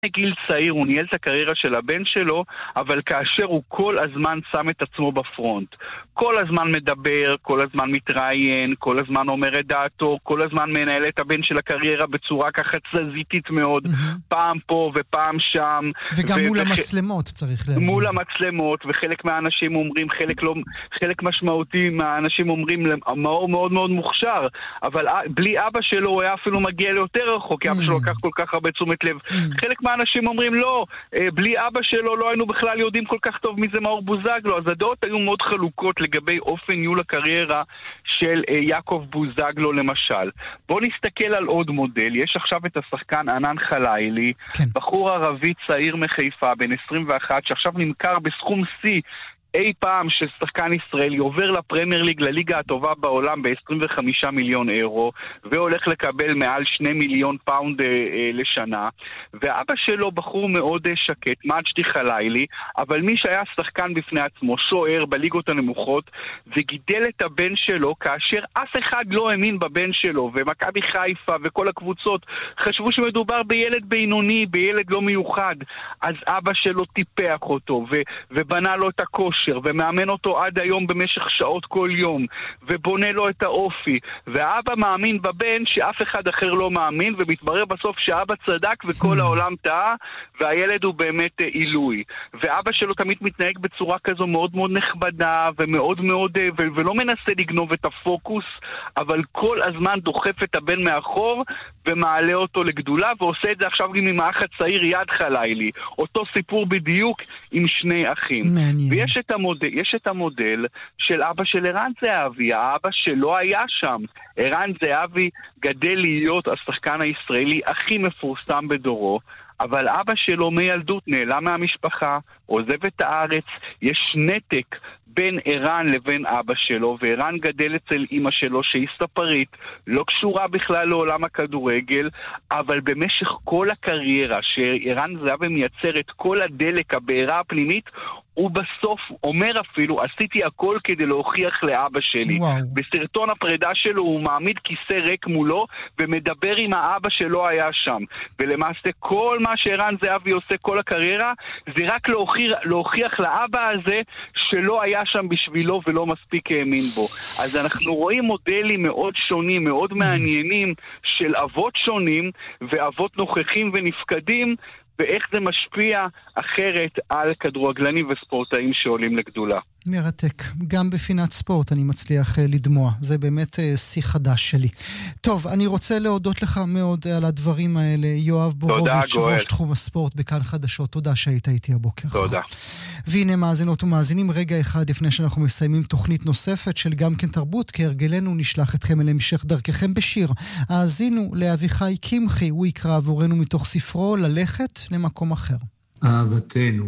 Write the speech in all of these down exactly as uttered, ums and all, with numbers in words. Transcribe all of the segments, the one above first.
גיל צעיר הוא ניהל את הקריירה של הבן שלו, אבל כאשר הוא כל הזמן שם את עצמו בפרונט. כל הזמן מדבר, כל הזמן מתראיין, כל הזמן אומר את דעתו, כל הזמן מנהל את הבן של הקריירה בצורה ככה תזזיתית מאוד, פעם פה ופעם שם. וגם מול המצלמות צריך להגיד. מול המצלמות, וחלק מהאנשים אומרים, חלק לא, חלק משמעותי מהאנשים אומרים, מאור מאוד מאוד מוכשר, אבל בלי אבא שלו הוא היה אפילו מגיע ליותר רחוק, כי אבא שלו לקח כל כך הרבה תשומת לב. חלק מהאנשים אומרים לא, בלי אבא שלו לא היינו בכלל יודעים כל כך טוב מי זה מאור בוזגלו, אז הדעות היו מאוד חלוקות לגבי אופן ניהול הקריירה של יעקב בוזגלו למשל. בואו נסתכל על עוד מודל, יש עכשיו את השחקן ענן חלילי, כן. בחור ערבי צעיר מחיפה, בן עשרים ואחת, שעכשיו נמכר בסכום C, אי פעם ששחקן ישראלי עובר לפרמייר ליג, לליגה הטובה בעולם ב-עשרים וחמישה מיליון אירו, והולך לקבל מעל שני מיליון פאונד אה, אה, לשנה, ואבא שלו בחור מאוד אה, שקט, מג'די חלילי, אבל מי שהיה שחקן בפני עצמו, שוער בליגות הנמוכות, וגידל את הבן שלו כאשר אף אחד לא האמין בבן שלו, ומכבי חיפה וכל הקבוצות חשבו שמדובר בילד בינוני, בילד לא מיוחד, אז אבא שלו טיפח אותו, ו- ובנה לו את הכושר, ומאמן אותו עד היום במשך שעות כל יום, ובונה לו את האופי, ואבא מאמין בבן שאף אחד אחר לא מאמין, ומתברר בסוף שאבא צדק וכל העולם טעה, והילד הוא באמת עילוי. ואבא שלו תמיד מתנהג בצורה כזו מאוד מאוד נכבדה, ומאוד מאוד, ו- ולא מנסה לגנוב את הפוקוס, אבל כל הזמן דוחף את הבן מאחור, ומעלה אותו לגדולה, ועושה את זה עכשיו גם עם האח הצעיר יד חלילי. אותו סיפור בדיוק עם שני אחים. מעניין. ויש את המודל, יש את המודל של אבא של ערן זהבי, האבא שלא היה שם. ערן זהבי גדל להיות השחקן הישראלי הכי מפורסם בדורו, אבל אבא שלו מילדות נעלם מהמשפחה, עוזב את הארץ, יש נתק בין ערן לבין אבא שלו, וערן גדל אצל אמא שלו שהיא ספרית, לא קשורה בכלל לעולם הכדורגל, אבל במשך כל הקריירה שערן זהבי מייצר את כל הדלק, הבעירה הפנימית, הוא בסוף אומר אפילו, עשיתי הכל כדי להוכיח לאבא שלי. וואו. בסרטון הפרידה שלו הוא מעמיד כיסא ריק מולו, ומדבר עם האבא שלא היה שם. ולמעשה כל מה שערן זהבי עושה כל הקריירה, זה רק להוכיח, להוכיח לאבא הזה שלא היה שם בשבילו ולא מספיק האמין בו. אז אנחנו רואים מודלים מאוד שונים, מאוד מעניינים, של אבות שונים, ואבות נוכחים ונפקדים, ואיך זה משפיע אחרת על כדורגלנים וספורטאים שעולים לגדולה. מרתק. גם בפינת ספורט אני מצליח לדמוע. זה באמת שיא חדש שלי. טוב, אני רוצה להודות לך מאוד על הדברים האלה. יואב בורוביץ', ראש תחום הספורט בכאן חדשות. תודה שהיית איתי הבוקר. תודה. והנה מאזינות ומאזינים, רגע אחד לפני שאנחנו מסיימים תוכנית נוספת של גם כן תרבות, כהרגלנו נשלח אתכם אל המשך דרככם בשיר. האזינו לאביחי קמחי, הוא יקרא עבורנו מתוך ספרו ללכת למקום אחר. אהבתנו,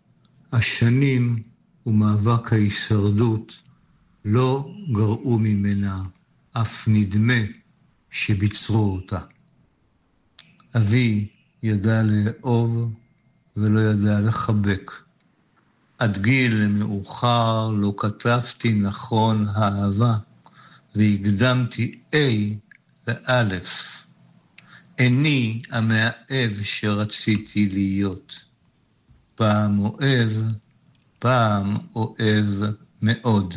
השנים ומאבק ההישרדות לא גרעו ממנה, אף נדמה שביצרו אותה. אבי ידע לאהוב ולא ידע לחבק. עד גיל מאוחר לא כתבתי נכון האהבה, והקדמתי A לאלף. איני המאהב שרציתי להיות. פעם אוהב, פעם אוהב מאוד.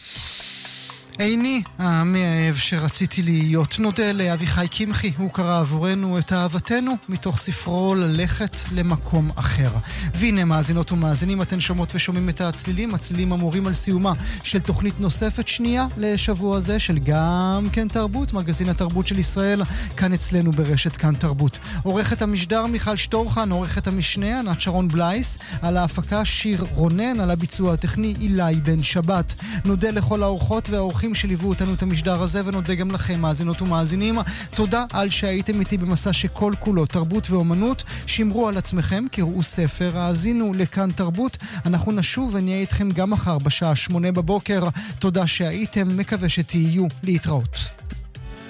איני המאהב שרציתי להיות. נודה לאביחי קמחי, הוא קרא עבורנו את אהבתנו מתוך ספרו ללכת למקום אחר. והנה מאזינות ומאזינים, אתן שומעות ושומעים את הצלילים, הצלילים אמורים על סיומה של תוכנית נוספת שנייה לשבוע הזה של גם כן תרבות, מגזין התרבות של ישראל, כאן אצלנו ברשת כאן תרבות. עורכת המשדר מיכל שטורחן, עורכת המשנה ענת שרון בלייס, על ההפקה שיר רונן, על הביצוע הטכני אילי בן שבת. נודה לכל האורחות והאורחים שליוו אותנו את המשדר הזה, ונודה גם לכם מאזינות ומאזינים. תודה על שהייתם איתי במסע שכל כולו תרבות ואומנות. שמרו על עצמכם, קראו ספר, האזינו לכאן תרבות. אנחנו נשוב ונהיה איתכם גם מחר בשעה שמונה בבוקר. תודה שהייתם, מקווה שתהיו. להתראות.